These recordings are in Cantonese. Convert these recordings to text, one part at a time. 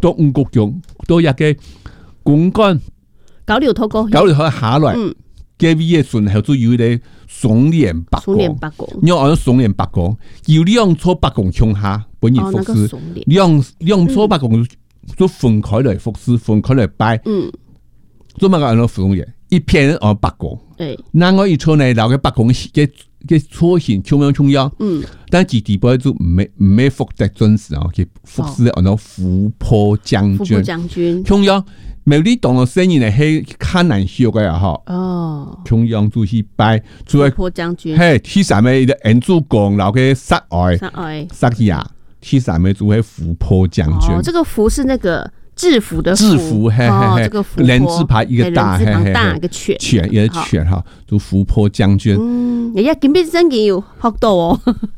到五谷中，到一个公干九條土高， 九條下來，嘅味嘅順係做有咧松蓮白果，因為我松蓮白果有兩撮白果向下，本然服侍，兩撮白果都分開來服侍，分開來擺，做乜個按服務嘢？一片哦白果，那我一撮呢，留嘅白果嘅撮形中央，但係地步就唔係福德尊士哦，佢服侍按照福坡將軍，中央。每啲當個生意呢係較難學嘅呀，嗬。中央就去拜，除咗坡將軍， 係第三位嘅恩主公，然後嘅殺去啊，第三位就係福坡將軍。 這個福是那個制服的制服， 這個福人字旁一個大， 一個犬， 一個犬哈，就福坡將軍。 而家今邊生意要學到哦，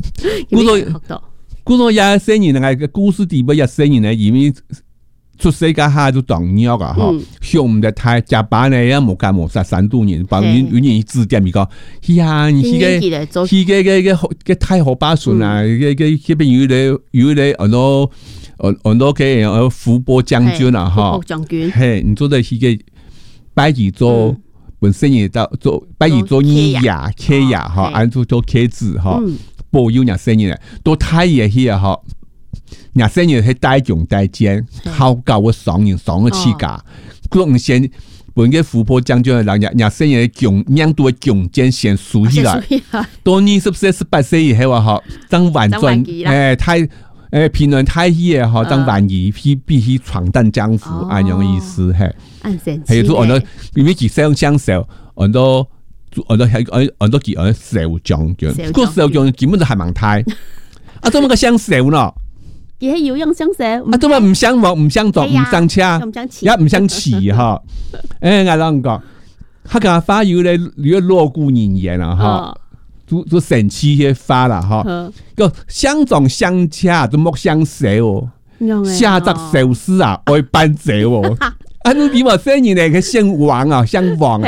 古多也生意呢個故事底部也生意呢，因為出世界下就當鳥啊，嗬，向唔得太加班呢，也冇加冇殺3多年，把原指點咪講，呀，你個太河巴順啊，嗰邊有咧很多嘅福坡將軍啊，嗬，係，你做得係個擺住做本身嘢到做擺住做尼亞 K 亞嗬，按做 K 字嗬，保佑人生意咧，都太嘢去啊，嗬。人生嘢係大強大奸，好高嘅爽嘅氣價。嗰陣先本嘅福坡將軍，人生嘢強命度嘅強奸先輸起來。到20歲18歲以後啊，嗬，當萬轉太評論太嘢嗬，當萬二必須闖蕩江湖，咁樣意思係。係都按到因為佢相受，按到佢受將軍，個受將軍基本就係盲太。啊，做乜個相受呢？ 佢係有樣相受， 啊，做乜唔相望、唔相撞、唔相車，也唔相似哈？我講，客家話有咧鑼鼓人言啊，哈，都神奇嘅話啦，哈，個相撞相車都莫相受哦，下則受死啊，愛搬走哦。啊，你比我生年咧，佢姓王啊，姓王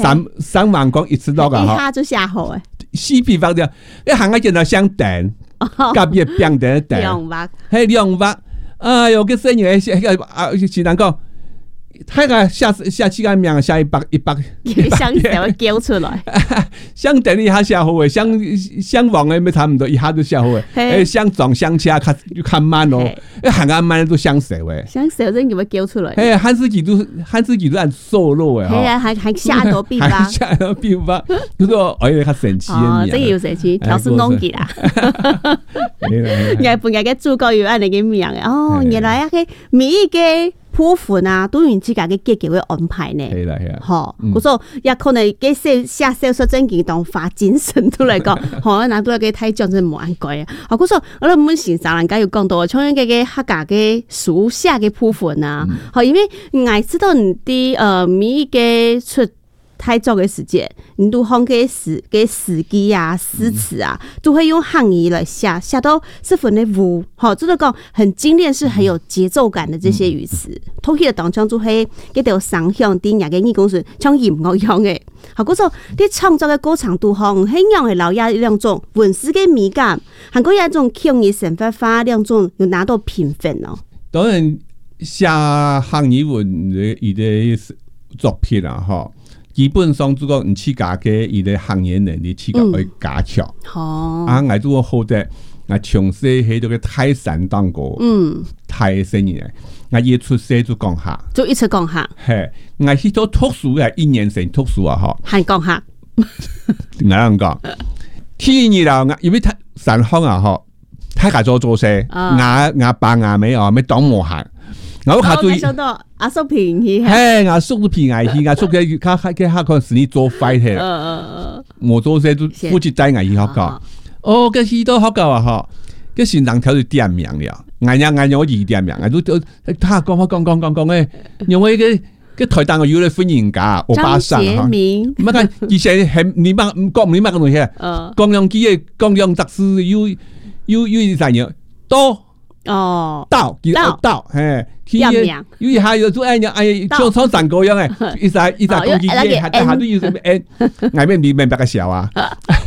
，3萬講一次到噶， 哈，就下好誒， 四比方的，一行啊見到相等。隔壁邊的兩百， 係2百，哎呦，個生意啊，是難講，睇下下次個名下100， 相手會叫出來， 相等一下下好誒，相往誒咪差唔多，一下都下好誒，相撞相車較慢咯，行啊慢都相手誒， 相手真叫佢叫出來， 喊自己都按瘦肉誒， 係啊，還下到邊吧， 下到邊吧，嗰個哎較神奇哦，這個要神奇，調是弄嘅啦，日本嘅主角要按你嘅名嘅，哦，原來啊佢每一個鋪款啊，都用自家嘅計劃會安排呢。 係啦係啊。 好，我說也可能嘅下銷售真件當發展程度嚟講，可能都係嘅睇漲真冇按改啊。好，我說我哋唔先生人家要講到，像嘅客家嘅書寫嘅鋪款啊，好，因為我知道你啲每一個出太早嘅時間，你都看嘅史記啊、詩詞啊，都會用漢語來寫到十分的無，好，就是講很精煉，是很有節奏感的這些語詞。通起嘅當中就係一條雙向啲人嘅義工是像音樂樣嘅，好，嗰種啲創作嘅過程都好，很讓係留下兩種文字嘅美感，還有一種腔語成發化兩種有拿到評分咯。 當然寫漢語文嘅作品啊，哈。基本上如果唔似家嘅伊個行業能力，似個會加強。啊，我都好得，我從細喺度嘅泰山當過，泰生嘅，我一出世就講下， 就一直講下。 係，我去做讀書嘅1年生讀書啊，嗬。係講下， 我講，天二啦，因為太山鄉啊，嗬，太家做些，我爸我妹啊，咩當無限。我卡住阿叔平去， 係阿叔都平危去，阿叔嘅佢可能是你做快嘅，我做些都負責帶危去學教。哦，個許多學教啊，嗬，個現場條就點名了，眼我二點名，都他講嘅，因為個台單個有嚟歡迎家，我巴生嚇，乜嘅以前係你乜講唔你乜嘅東西，講樣機嘅講樣特殊有啥嘢多。哦，到，嘿，有一下有做哎像三個樣誒，一隻公雞嘅，下都要什麼外面明白個笑啊，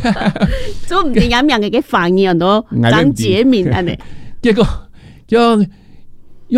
做唔掂咁樣嘅反應都張傑明安尼， 結果將